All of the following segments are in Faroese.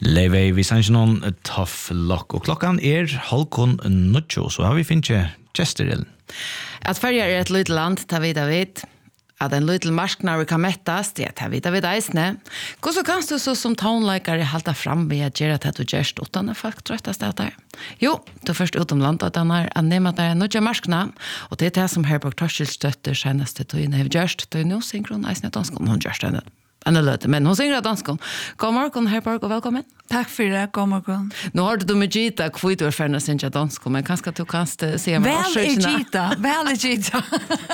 Lever vi sanns noen tough luck, og klokkan 8:30, så har vi finnet Chesteril. At Färja et lite land, ta vid. At en liten marsknar kan mettast, ja, ta vid eisne. Hvordan kan du så som tonleikare halta fram ved at gjøre det du gjørst utan at folk trøttast det der? Jo, du først utomland at han har annemat der nødja marskna, og det det som Herborg Torskild støtter seneste tøyne har gjørst, det nå synkron eisne danskon, hun gjørst henne. Løte, men hun synger danskon. God morgen, Herborg, og velkommen. Takk for det, god morgen. Nå har du med Gita, hvor du ferdig å synge danskon, men kanskje du kan se om årsøkene. Vel Gita.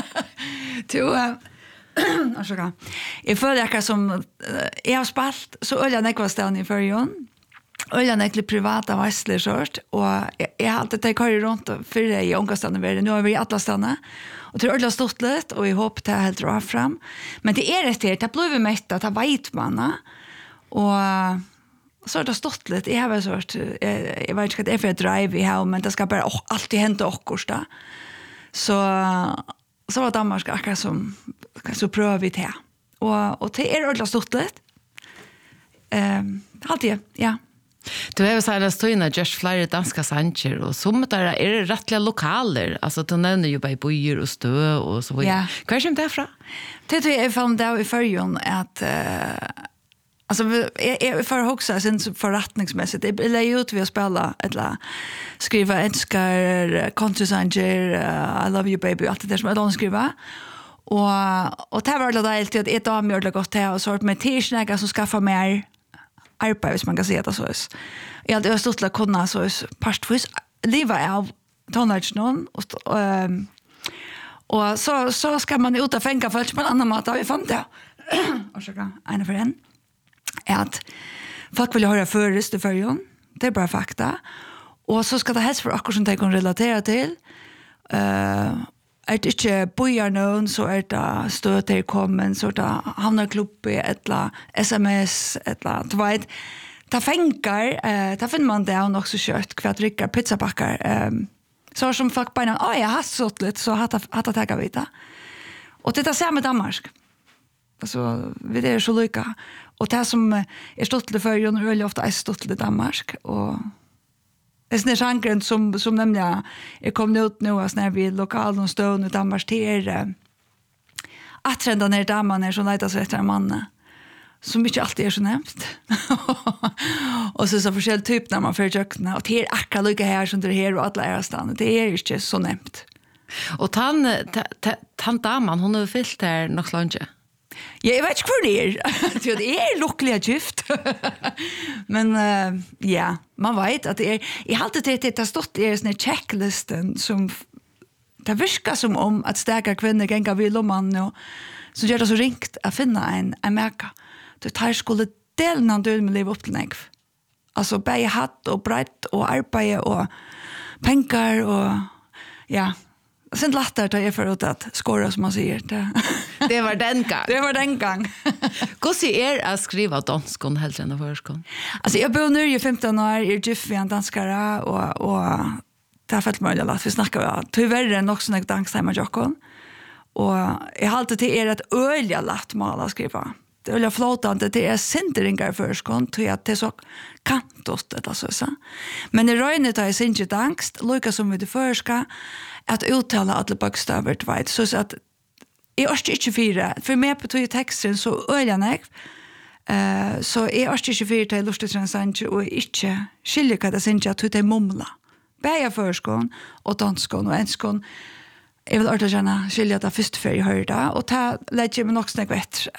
Jeg føler akkurat som jeg har spalt, så øyler jeg nekva stedet i førjen. Øyler jeg nekva privata veistler sort, og jeg har alltid tatt køyre rundt før jeg i unga stedet. Nå er vi i alle stedet. Og det er øyler stått litt, og jeg håper det er helt råd frem. Men det er rett her, det blir vi mettet, det vet man. Og så har det stått litt. Jeg har sort, jeg vet ikke at det er for jeg drive i her, men det skal bare alltid hente okkurs da. Så var Danmark akkurat som så prøver vi det. Og det er øyler stått litt. Alltid, ja. Du har jo senest tøyne just flere danska sanger, og som der er rettelig lokaler. Altså, du nevner jo bare bøyer og stø og så videre. Ja. Hva kommer det fra? Det tror jeg fann det i førjen at alltså jag för också sen förrättningsmässigt det är ju ut vi att spela eller skriva älskar country sanger I love you baby allt det som jag skriva och det var det helt att ett av mig har gått här och sort med t-snäga som skaffa mer arbete hvis man kan säga det så. Jag hade stått att kunna så pastvis leva av tonårsnån och så ska man ut och fänga folk på en annan mat vi fann det. Och så kan en för en att folk vill höra förrest i förrjun. Det är bara fakta. Och så ska det helst för akkurat som de kan relatera till. Är det inte bojar någon så är det stöd till kommen så det hamnar klubb i ett sms ett vet. Ta fänkar ta finner man det och också kött kvartrickar pizzabackar så som folk bara jag har sått lite så att ta vita. Och det ser med Danmark. Alltså vi det är så lycka. Och det som är stått till förrjun är väldigt ofta är stått till Danmark och det är sjanken som nämligen är kommit ut nu när vi lokalt och stånd i Danmark till att trända ner damen som letar sig efter en man som inte alltid är så nämnt. Och så forskjellig typ när man får kökna och det är akkurat lika här som det är här och alla är stan. Det är inte så nämnt. Och tant damen hon har fyllt här något långt. Ja, jeg vet ikke hvor det er. Det er lukkelig gift. Men ja, man vet at det er... Jeg har alltid tenkt at det har stått i en checklisten som... Det virker som om at stærkere kvinner ganger vil om man og så gjør det så ringt å finne en merke. Du tar skulle delen av døden med livet opp til negv. Altså bare hatt og brett og arbeid og penger og... Ja... Sen lattar tar jag för att skåra som man säger. Det var den gång. Det var den gång. Hur ser att skriva danskon helt än förskon? Alltså jag bor nu i 15 år i Giff en danskare och det har fällt möjligt att vi snackar tyvärr nog såna danskhemma jockon. Och jag har alltid till att öliga lätt mala skriva. Det vill jag flåtande det är sinteringar förskon till att det så kantot det så. Men i röjnet har jag inte angst lika som vi det förska att uttala alla bokstäver vet så att jag orkar inte fyra för mig på texten så öliga så jag orkar inte fyra till lusttransange och inte skilja vad det synja att det mumla bäja förskon och danskon och enskon jag vill orka gärna skilja det först för jag hörde och ta lägger mig också vet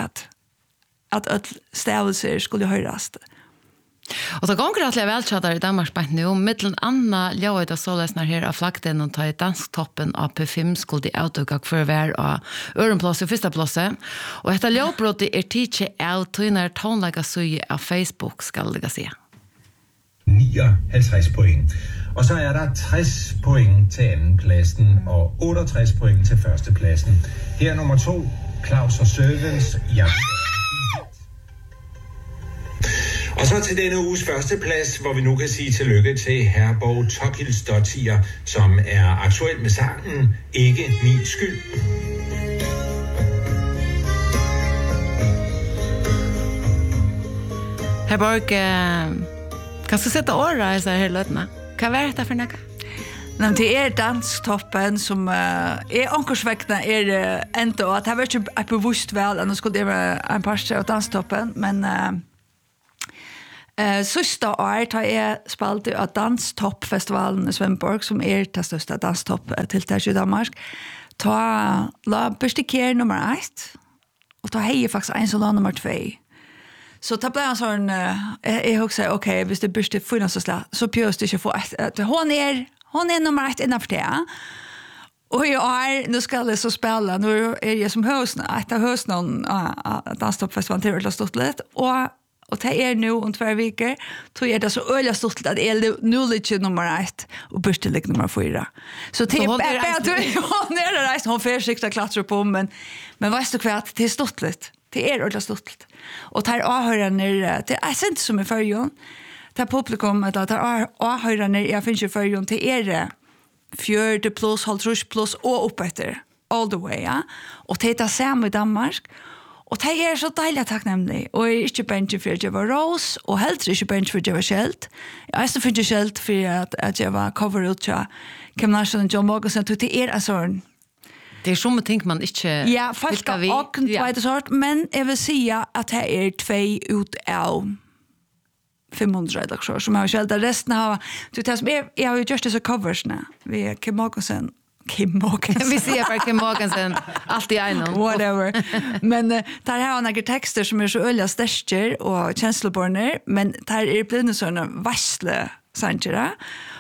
att stävelser skulle höras. Och det går rätt väl chatta i Danmark på nu mellan Anna Ljoida Solesnar här av flagden och ta i dansktoppen av P5 skulle de autogak för vär och öronplats och första platsen. Och detta Ljobrot är teacher out tynnar tonlaga suje av Facebook skal det se. 59 point. Og så er der 60 point til andenpladsen og 68 point til førstepladsen. Her nummer 2, Claus og Sørvens Jan. Og så til denne uges førsteplads, hvor vi nu kan sige tillykke til Herborg Torkildsdottir, som er aktuel med sangen Ikke min skyld. Herborg, Kan du sätta åra i så här låtarna? Vad är det för något? Men det är danstoppen som är ankorsväckna ändå att det var inte bevusst väl att nu skulle det vara en par av danstoppen men sista år har jag spelat av Danstoppfestivalen i Svennborg som är det största danstopp till i Danmark. Ta la bestiker nummer 1 och ta hej faktiskt en så nummer 2. Så ta blev en sån jag också okej, hvis det börste finnas så pjöst det inte få att hon är nummer 1 innanför det. Och nu ska det så spela. Nu är jag som höst ett av höst någon danstoppfestivalen till att stått lite och det är nu om 2 veckor tror jag det så öliga stort att är nu lite nummer 1 och börste lik nummer 4. Så det är hon är det hon får sikta klättra på men vet du kvart det är stort lite. Det är öliga stort. Och tar avhöra ner det är inte som i förjon. Det publikum att tar avhöra ner jag finns ju förjon till det 4 plus halvtrus plus och upp efter all the way ja. Och det är samma i Danmark. Och det är så dejligt tacknämlig. Och jag är inte bänge för att jag var ros. Och helt inte bänge för att jag var skällt. Jag är så för att jag skällt för att jag var cover ut till Kim Larsson och John Mogensen. Det är en sån. Det är så man tänker man inte. Ja, fast och inte sort. Men jag vill säga att det är 2 ut av 500 redaktioner som har skällt. Resten har... Jag har ju just dessa covers nu. Vi är Kim Mogensen. Vi ser bara Kim Mogensen allt i en whatever. Men där har några texter som är så öliga stärker och känsloborner, men där är blivit såna vassle sanger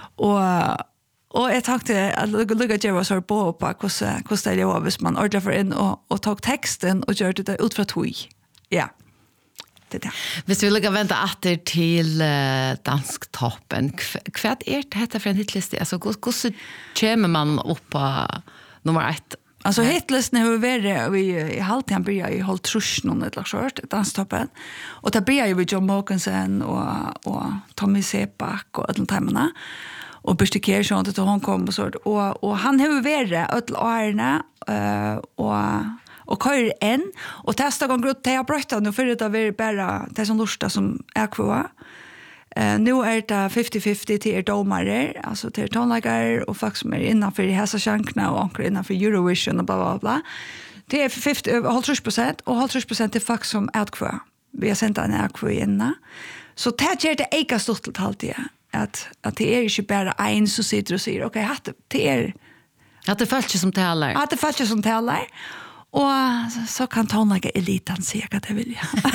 och jag tänkte att lugga jag var så på hur det är hvis man ordlar för in och tog texten och gör det ut från tog. Ja. Det där. Hvis vi lägger vänta åter till dansktoppen. Vad är det här för en hitlista? Alltså hur kommer man upp på nummer 1? Alltså hitlisten har varit i halvtiden börjar i håll trusch någon ett slags sort danstoppen. Och där börjar ju med John Mogensen och Tommy Sepak och alla timmarna. Och Birste Kershaw till hon kom och så och han har varit alla åren och kör en och testa gånger ut till brötta nu för det är bara det som lusta som är kvar. Nu är det 50-50 till domare, alltså till tonläggare och folk som är innanför i hälsa chansarna och ankar innanför Eurovision och bla bla bla. Det är 50% och 50% till folk som är kvar. Vi har sänt en kvar innan. Så det gör det eka stort alltid att det är inte bara en som sitter och säger okej, det är att det fällt sig som talar. Att det fällt sig som talar. Och så kan tonlägga elitan se att det vill jag.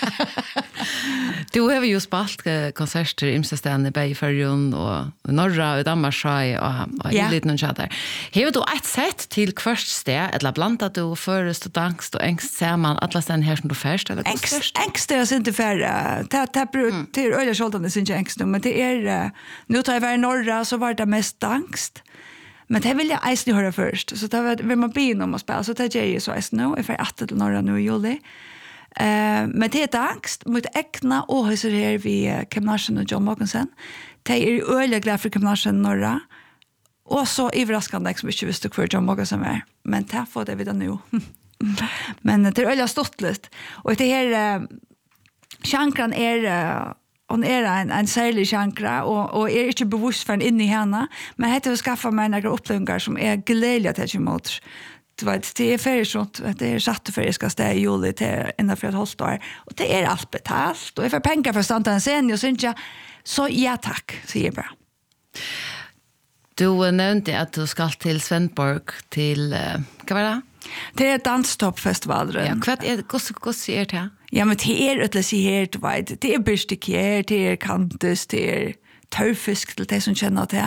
Du har ju spalt konserter i Imsestan i Bergfärjön och norra och Danmarksjö och eliten och chatter. Har du ett sätt till kvart steg eller blandat du först och dankst och ängst samman alla sen här som du först eller ängst är inte färre. Det är öliga skjoltan det syns ängst men det är nu tar jag var i norra så var det mest dankst. Men det vill jag eisne höra först. Så det vill man be om att spela. Så det gör jag så eisne nu. Jag är 8 till norra nu i juli. Men det är angst mot äckna och hur här vi Kim Larsson och John Mogensen. Det är öliga glad för Kim Larsson norra. Och så överraskande som inte visste kvar John Mogensen är. Men det får det vidare nu. Men det är öliga stått lite. Och det här chankran är... Hon är en särlig chankra och är inte bevusst för en in i henne. Men jag har skaffat mig några upplevelser som är glädjliga till emot. Det är färdigt det är satt för jag ska stå i juli till innanför ett halvt år. Och det är allt betalt. Och jag får pengar för att stanna en scen. Och syns jag, så ja tack, säger jag bara. Du nämnde att du ska till Svennborg till, vad var det? Det är danstoppfestivalen. Ja, vad är det? Ja, men det är ett läs här, du vet. Det är Birstiker, det är Kantus, det är Törfisk till det som känner till.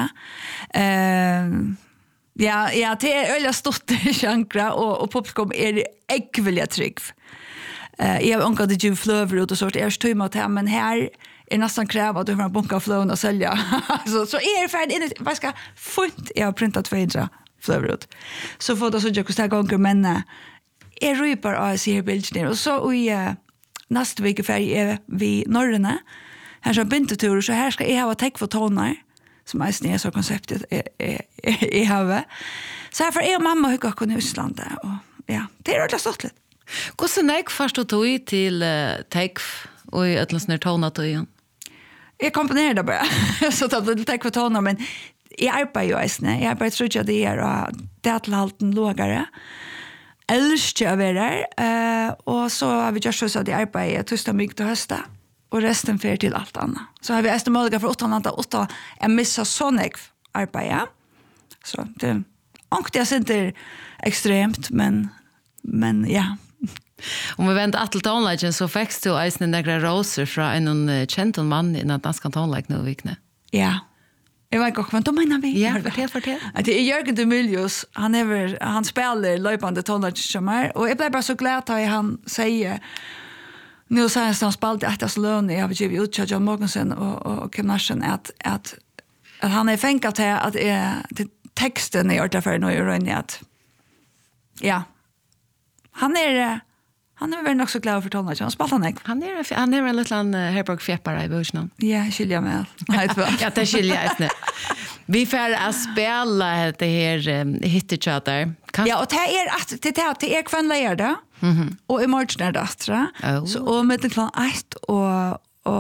Ja, det är öliga stort chankra och publikum är äckvilliga trygg. Jag har ångat det ju flöver ut och sånt. Jag står emot här, men här är nästan kräva att du har en bunka flöven att sälja. så är det färdigt. Vad ska funt? Jag har printat 200 flöver ut. Så får det så jag kostar gånger, men jag ryper av sig här bilden. Och så i nästa vecka färg är vi norrarna. Här ska bintetur, så här ska jag ha täck för tonar. Som är så konceptet i havet. Så här får jag och mamma hugga kunna i Island. Och ja, det är rätt stort lite. Hvordan jeg først du tog til TEKF og i Øtlandsnær Tånatøyen? jag komponerar det bara. Så det blir lite kvartona, men jag arbetar ju äsne. Jag arbetar tror jag det är och det är till halten lågare. Älskar jag där. Och så har vi gjort så att jag arbetar tisdag, mycket och hösta. Och resten fer till allt annat. Så har vi äsne möjliga för 8 jag missar sån arbeta. Så det och det är inte extremt, men ja. Om vi vänder till tonlagen så fick du en några roser från en känd man i den danska tonlag nu vikne. Ja. Jag vet inte vad de menar vi. Ja, fortell. Det är Jörgen Demilius. Han spelar löpande tonlag som är. Och jag blev bara så glad att han säger nu säger han spalt att det lön jag har givit ut till John Morgensen och Kim Narsen att han är fänkat här att texten är gjort därför nu är det att ja. Han är väl också glad för tonlag. Han spelar han är en liten Herborg Fjäppare i början. Ja, skilja med. Ja, det skilja jag. Vi får att spela det här hittechatter. Ja, och det är kvälllejer då. Och i morgon är det extra. Så och med klockan 1 och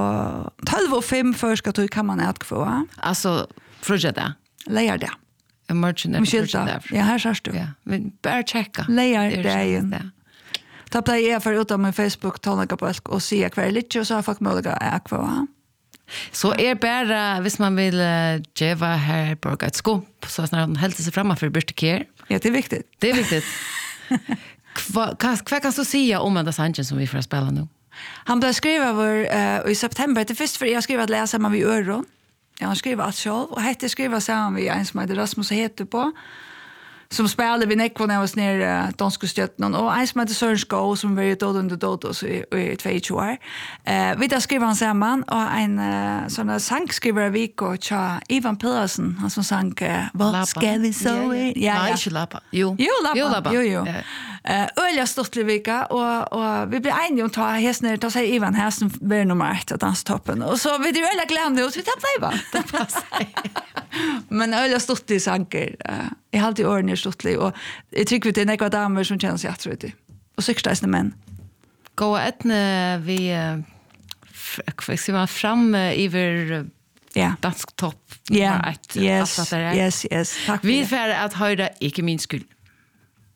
12:05 först ska du kan man äta. Alltså fröjda. Lejer det. I morgon är det där. Ja, här ser du. Ja, men bara checka. Lejer det. Ta på jag för ut av min Facebook tonlaga på och se kvar lite och så har folk möjliga akva. Så bara hvis man vill geva här på ett skop så snart han helt sig framåt för byrtekär. Ja, det är viktigt. Det är viktigt. Vad kan du säga om den sanchen som vi får spela nu? Han började skriva i september. Det först för jag skrev att läsa man vid öron. Jag har skrivit allt själv och hette skriva samman vid en som heter Rasmus heter på. Som spelade vid Nekvo när jag var nere danska stötten och en som heter Søren Skå som var ute under Dodos i 22 år. Vi där skrev han samman och en sån sangskrivare Viko tja Ivan Pedersen han som sang Vad ska vi så i? Ja, inte Lappa. Jo, Lappa. Jo. Öliga stortlig vika och vi blev eniga om ta hästen ta sig Ivan hästen blir nummer 1 att dansa toppen. Och så vi det öliga glömde och så vi tappade det passar. Men öliga stortlig sanker. Jag har alltid ordning stortlig och jag tycker vi det är några damer som känner sig att tror det. Och sextaisna män. Gå etne vi ska man fram över dansk topp. Ja. Yes. Tack. Vi får att höra inte min skull.